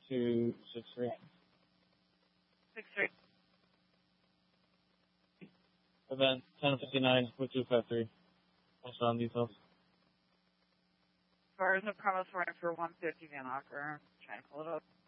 263. 63. Event 1059 with 253. What's on details? Fires of promise warning for 150 Van Ocker. Trying to pull it up.